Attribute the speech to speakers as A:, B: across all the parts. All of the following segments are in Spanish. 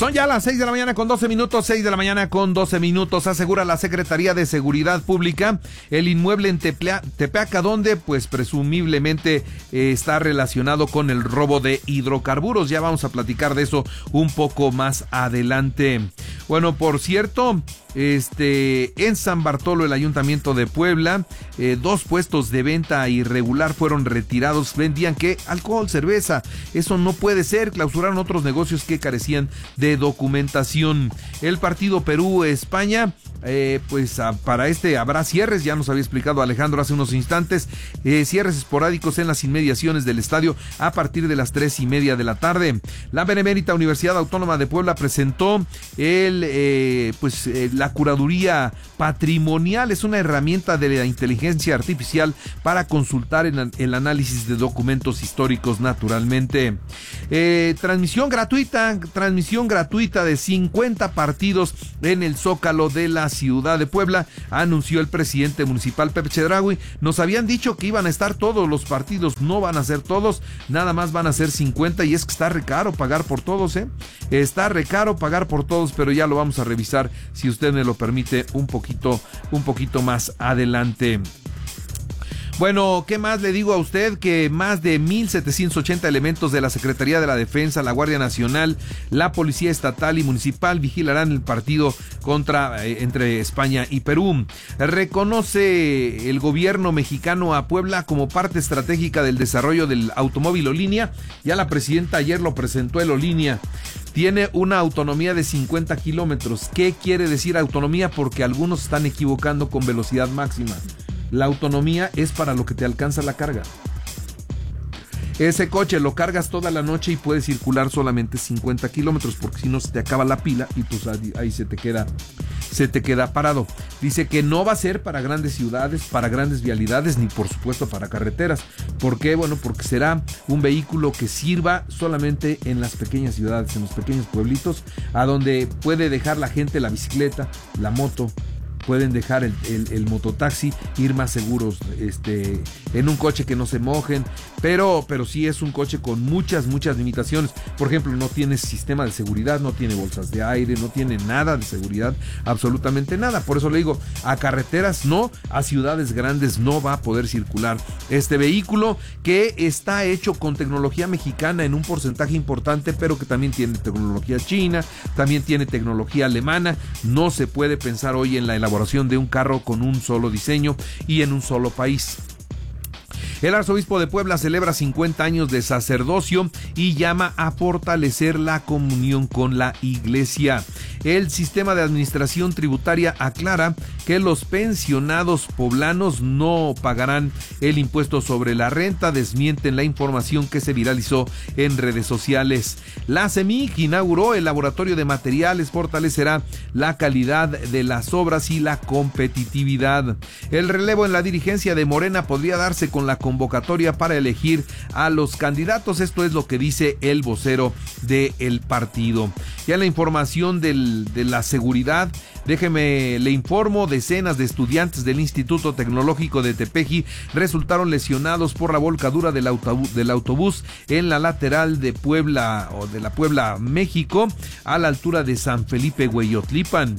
A: Son ya las 6 de la mañana con 12 minutos, 6 de la mañana con 12 minutos. Asegura la Secretaría de Seguridad Pública el inmueble en Tepeaca, donde pues presumiblemente está relacionado con el robo de hidrocarburos. Ya vamos a platicar de eso un poco más adelante. Bueno, por cierto, en San Bartolo, el Ayuntamiento de Puebla, 2 puestos de venta irregular fueron retirados. Vendían ¿qué? Alcohol, cerveza. Eso no puede ser. Clausuraron otros negocios que carecían de documentación. El partido Perú-España, para habrá cierres. Ya nos había explicado Alejandro hace unos instantes. Cierres esporádicos en las inmediaciones del estadio a partir de las 3:30 de la tarde. La Benemérita Universidad Autónoma de Puebla presentó la curaduría patrimonial. Es una herramienta de la inteligencia artificial para consultar el análisis de documentos históricos naturalmente. Transmisión gratuita de 50 partidos en el Zócalo de la ciudad de Puebla, anunció el presidente municipal Pepe Chedraui. Nos habían dicho que iban a estar todos los partidos, no van a ser todos, nada más van a ser 50, y es que está re caro pagar por todos, está re caro pagar por todos, pero ya lo vamos a revisar, si usted me lo permite, un poquito más adelante. Bueno, ¿qué más le digo a usted? Que más de 1,780 elementos de la Secretaría de la Defensa, la Guardia Nacional, la Policía Estatal y Municipal vigilarán el partido entre España y Perú. Reconoce el gobierno mexicano a Puebla como parte estratégica del desarrollo del automóvil Olínea. Ya la presidenta ayer lo presentó, el Olínea. Tiene una autonomía de 50 kilómetros. ¿Qué quiere decir autonomía? Porque algunos están equivocando con velocidad máxima. La autonomía es para lo que te alcanza la carga. Ese coche lo cargas toda la noche y puedes circular solamente 50 kilómetros, porque si no se te acaba la pila y pues ahí se te queda parado. Dice que no va a ser para grandes ciudades, para grandes vialidades, ni por supuesto para carreteras. ¿Por qué? Bueno, porque será un vehículo que sirva solamente en las pequeñas ciudades, en los pequeños pueblitos, a donde puede dejar la gente la bicicleta, la moto. Pueden dejar el mototaxi, ir más seguros en un coche que no se mojen, pero sí es un coche con muchas limitaciones. Por ejemplo, no tiene sistema de seguridad, no tiene bolsas de aire, no tiene nada de seguridad, absolutamente nada. Por eso le digo, a carreteras no, a ciudades grandes no va a poder circular este vehículo, que está hecho con tecnología mexicana en un porcentaje importante, pero que también tiene tecnología china, también tiene tecnología alemana. No se puede pensar hoy en la elaboración de un carro con un solo diseño y en un solo país. El arzobispo de Puebla celebra 50 años de sacerdocio y llama a fortalecer la comunión con la iglesia. El sistema de administración tributaria aclara que los pensionados poblanos no pagarán el impuesto sobre la renta. Desmienten la información que se viralizó en redes sociales. La CEMIC inauguró el laboratorio de materiales, fortalecerá la calidad de las obras y la competitividad. El relevo en la dirigencia de Morena podría darse con la convocatoria para elegir a los candidatos. Esto es lo que dice el vocero del partido. Ya la información de la seguridad, déjeme le informo, decenas de estudiantes del Instituto Tecnológico de Tepeji resultaron lesionados por la volcadura del autobús en la lateral de Puebla, o de la Puebla, México, a la altura de San Felipe Hueyotlipan.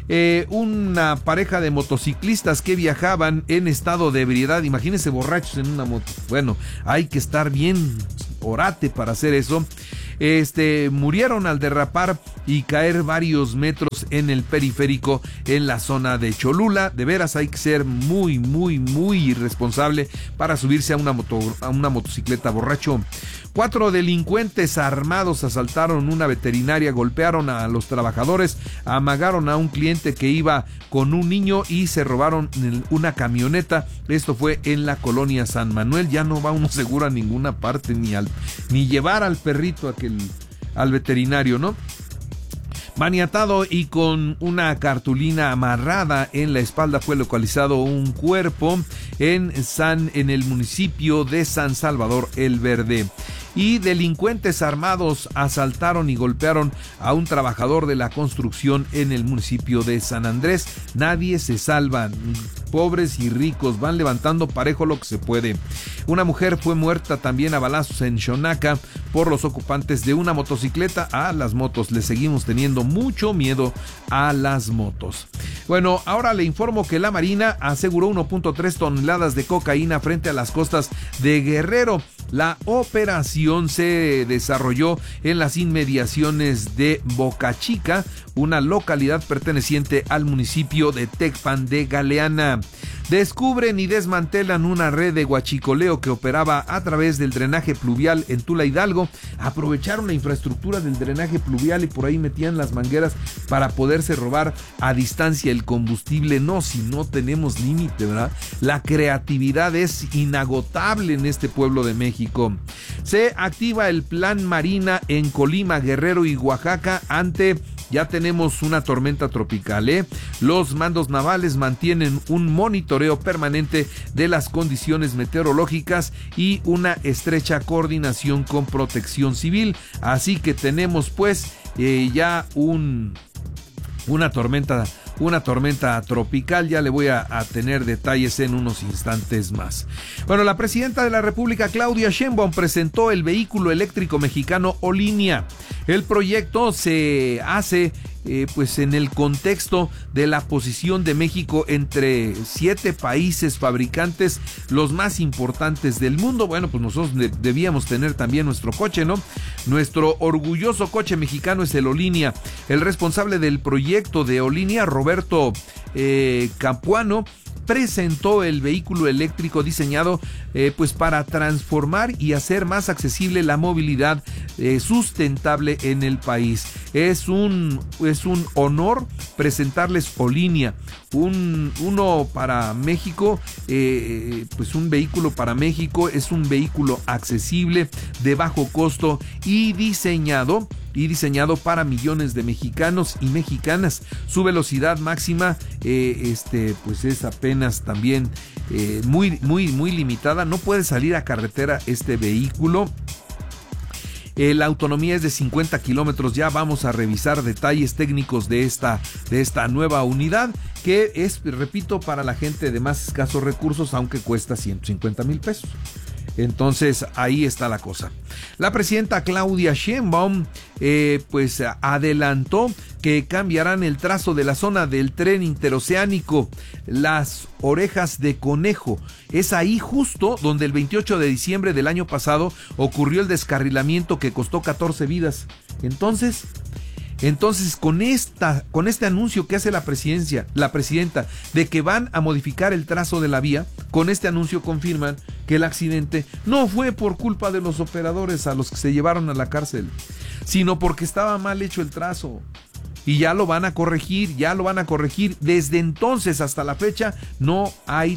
A: Una pareja de motociclistas que viajaban en estado de ebriedad, imagínense borrachos en una moto. Bueno, hay que estar bien orate para hacer eso. Murieron al derrapar y caer varios metros en el periférico en la zona de Cholula. De veras hay que ser muy irresponsable para subirse a una motocicleta borracho. 4 delincuentes armados asaltaron una veterinaria, golpearon a los trabajadores, amagaron a un cliente que iba con un niño y se robaron una camioneta. Esto fue en la colonia San Manuel. Ya no va uno seguro a ninguna parte, ni llevar al perrito al veterinario, ¿no? Maniatado y con una cartulina amarrada en la espalda fue localizado un cuerpo en el municipio de San Salvador el Verde. y delincuentes armados asaltaron y golpearon a un trabajador de la construcción en el municipio de San Andrés. Nadie se salva, pobres y ricos van levantando parejo lo que se puede. Una mujer fue muerta también a balazos en Xonaca por los ocupantes de una motocicleta. A las motos, le seguimos teniendo mucho miedo a las motos. Bueno, ahora le informo que la Marina aseguró 1.3 toneladas de cocaína frente a las costas de Guerrero. La operación se desarrolló en las inmediaciones de Boca Chica, una localidad perteneciente al municipio de Tecpan de Galeana. Descubren y desmantelan una red de huachicoleo que operaba a través del drenaje pluvial en Tula Hidalgo. Aprovecharon la infraestructura del drenaje pluvial y por ahí metían las mangueras para poderse robar a distancia el combustible. No, si no tenemos límite, ¿verdad? La creatividad es inagotable en este pueblo de México. Se activa el Plan Marina en Colima, Guerrero y Oaxaca ante... Ya tenemos una tormenta tropical, ¿eh? Los mandos navales mantienen un monitoreo permanente de las condiciones meteorológicas y una estrecha coordinación con Protección Civil. Así que tenemos pues ya una tormenta tropical. Ya le voy a tener detalles en unos instantes más. Bueno, la presidenta de la República, Claudia Sheinbaum, presentó el vehículo eléctrico mexicano Olinia. El proyecto se hace pues en el contexto de la posición de México entre 7 países fabricantes, los más importantes del mundo. Bueno, pues nosotros debíamos tener también nuestro coche, ¿no? Nuestro orgulloso coche mexicano es el Olinia. El responsable del proyecto de Olinia, Roberto Campuano, presentó el vehículo eléctrico diseñado pues para transformar y hacer más accesible la movilidad sustentable en el país. Es un honor presentarles Olinia, uno para México, pues un vehículo para México. Es un vehículo accesible, de bajo costo y diseñado para millones de mexicanos y mexicanas. Su velocidad máxima pues es apenas también muy limitada. No puede salir a carretera este vehículo. La autonomía es de 50 kilómetros. Ya vamos a revisar detalles técnicos de esta nueva unidad, que es, repito, para la gente de más escasos recursos, aunque cuesta 150,000 pesos. Entonces ahí está la cosa. La presidenta Claudia Sheinbaum pues adelantó que cambiarán el trazo de la zona del tren interoceánico Las Orejas de Conejo. Es ahí justo donde el 28 de diciembre del año pasado ocurrió el descarrilamiento que costó 14 vidas. Entonces con este anuncio que hace la presidenta de que van a modificar el trazo de la vía, con este anuncio confirman que el accidente no fue por culpa de los operadores a los que se llevaron a la cárcel, sino porque estaba mal hecho el trazo. Y ya lo van a corregir. Desde entonces hasta la fecha no hay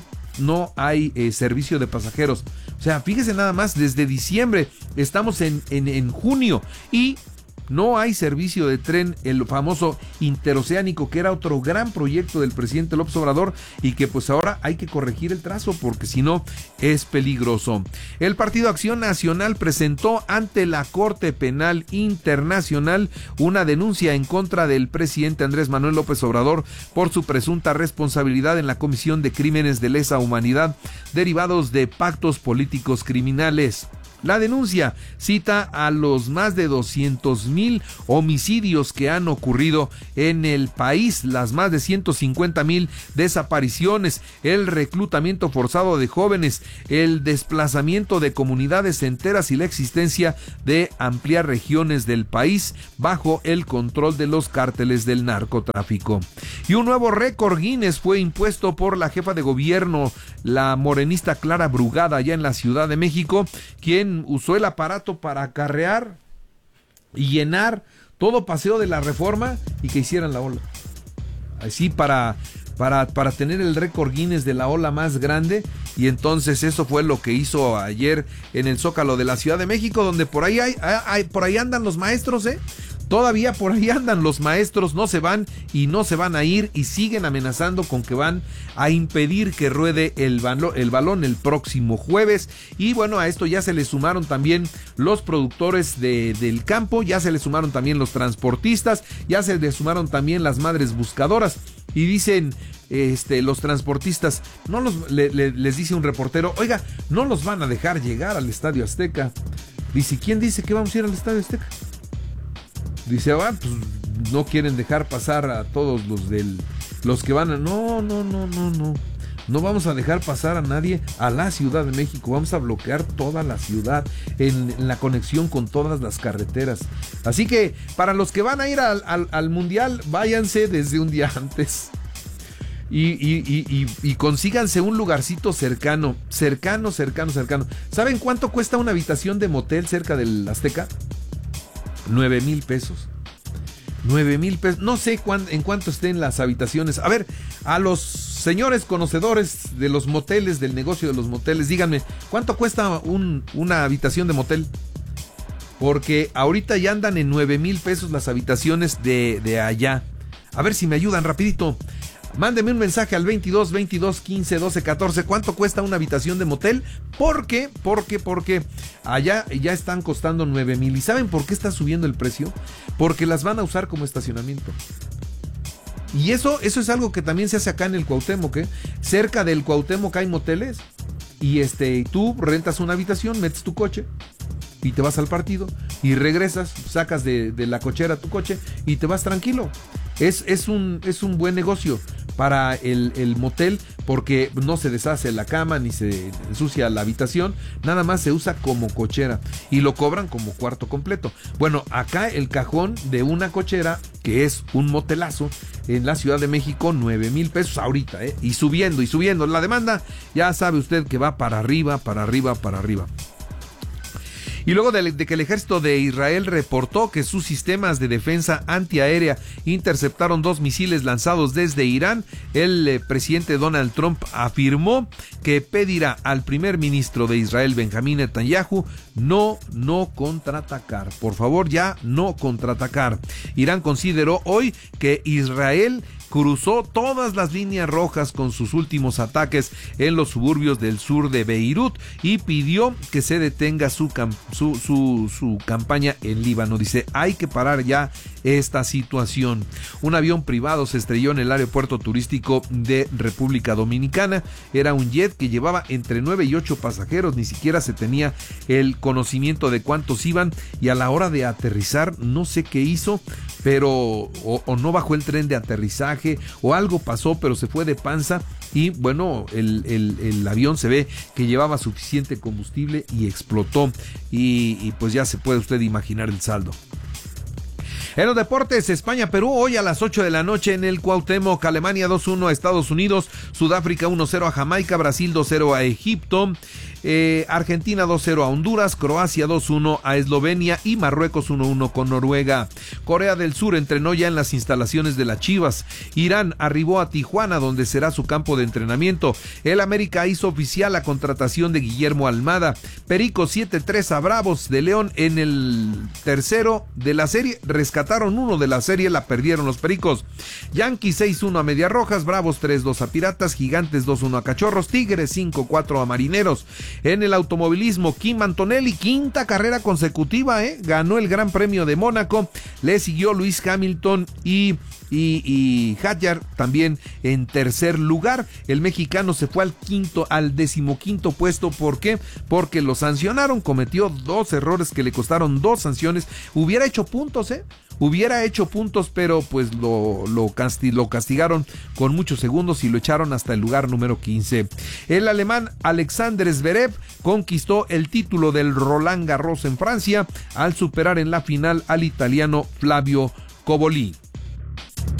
A: servicio de pasajeros. O sea, fíjese nada más, desde diciembre estamos en junio y no hay servicio de tren, el famoso interoceánico, que era otro gran proyecto del presidente López Obrador y que pues ahora hay que corregir el trazo porque si no es peligroso. El Partido Acción Nacional presentó ante la Corte Penal Internacional una denuncia en contra del presidente Andrés Manuel López Obrador por su presunta responsabilidad en la comisión de crímenes de lesa humanidad derivados de pactos políticos criminales. La denuncia cita a los más de 200,000 homicidios que han ocurrido en el país, las más de 150,000 desapariciones, el reclutamiento forzado de jóvenes, el desplazamiento de comunidades enteras y la existencia de amplias regiones del país bajo el control de los cárteles del narcotráfico. Y un nuevo récord Guinness fue impuesto por la jefa de gobierno, la morenista Clara Brugada, allá en la Ciudad de México, quien usó el aparato para acarrear y llenar todo Paseo de la Reforma y que hicieran la ola. Así para tener el récord Guinness de la ola más grande. Y entonces eso fue lo que hizo ayer en el Zócalo de la Ciudad de México, donde por ahí andan los maestros, Todavía por ahí andan los maestros, no se van y no se van a ir y siguen amenazando con que van a impedir que ruede el balón el próximo jueves. Y bueno, a esto ya se le sumaron también los productores del campo, ya se le sumaron también los transportistas, ya se le sumaron también las madres buscadoras. Y dicen los transportistas, les dice un reportero, oiga, no los van a dejar llegar al Estadio Azteca. Dice, ¿quién dice que vamos a ir al Estadio Azteca? Dice, pues no quieren dejar pasar a todos los que van a... No vamos a dejar pasar a nadie a la Ciudad de México. Vamos a bloquear toda la ciudad en la conexión con todas las carreteras. Así que para los que van a ir al Mundial, váyanse desde un día antes. Y consíganse un lugarcito cercano. ¿Saben cuánto cuesta una habitación de motel cerca del Azteca? 9,000 pesos. 9,000 pesos. No sé en cuánto estén las habitaciones. A ver, a los señores conocedores de los moteles, del negocio de los moteles, díganme, ¿cuánto cuesta una habitación de motel? Porque ahorita ya andan en 9,000 pesos las habitaciones de allá. A ver si me ayudan rapidito. Mándeme un mensaje al 22 22 15 12 14. ¿Cuánto cuesta una habitación de motel? Porque allá ya están costando 9,000. ¿Y saben por qué está subiendo el precio? Porque las van a usar como estacionamiento. Y eso es algo que también se hace acá en el Cuauhtémoc, ¿eh? Cerca del Cuauhtémoc hay moteles. Y tú rentas una habitación, metes tu coche y te vas al partido y regresas, sacas de la cochera tu coche y te vas tranquilo. Es un buen negocio para el motel porque no se deshace la cama ni se ensucia la habitación, nada más se usa como cochera y lo cobran como cuarto completo. Bueno, acá el cajón de una cochera, que es un motelazo en la Ciudad de México, 9,000 pesos ahorita, y subiendo. La demanda, ya sabe usted que va para arriba. Y luego de que el ejército de Israel reportó que sus sistemas de defensa antiaérea interceptaron 2 misiles lanzados desde Irán, el presidente Donald Trump afirmó que pedirá al primer ministro de Israel, Benjamín Netanyahu, no contraatacar. Por favor, ya no contraatacar. Irán consideró hoy que Israel cruzó todas las líneas rojas con sus últimos ataques en los suburbios del sur de Beirut y pidió que se detenga su campaña en Líbano. Dice, hay que parar ya esta situación. Un avión privado se estrelló en el aeropuerto turístico de República Dominicana. Era un jet que llevaba entre 9 y 8 pasajeros. Ni siquiera se tenía el conocimiento de cuántos iban y a la hora de aterrizar no sé qué hizo, pero o no bajó el tren de aterrizaje o algo pasó, pero se fue de panza y bueno, el avión se ve que llevaba suficiente combustible y explotó y pues ya se puede usted imaginar el saldo. En los deportes, España-Perú, hoy a las 8 de la noche en el Cuauhtémoc. Alemania 2-1 a Estados Unidos, Sudáfrica 1-0 a Jamaica, Brasil 2-0 a Egipto, Argentina 2-0 a Honduras, Croacia 2-1 a Eslovenia y Marruecos 1-1 con Noruega. Corea del Sur entrenó ya en las instalaciones de las Chivas. Irán arribó a Tijuana, donde será su campo de entrenamiento. El América hizo oficial la contratación de Guillermo Almada. Pericos 7-3 a Bravos de León en el tercero de la serie. Rescataron uno de la serie, la perdieron los Pericos. Yankees 6-1 a Medias Rojas, Bravos 3-2 a Piratas, Gigantes 2-1 a Cachorros, Tigres 5-4 a Marineros. En el automovilismo, Kim Antonelli, quinta carrera consecutiva, ganó el Gran Premio de Mónaco. Le siguió Lewis Hamilton y Hadjar también en tercer lugar. El mexicano se fue al 15º puesto. ¿Por qué? Porque lo sancionaron, cometió 2 errores que le costaron 2 sanciones. Hubiera hecho puntos, pero pues lo castigaron con muchos segundos y lo echaron hasta el lugar número 15. El alemán Alexander Zverev conquistó el título del Roland Garros en Francia al superar en la final al italiano Flavio Cobolli.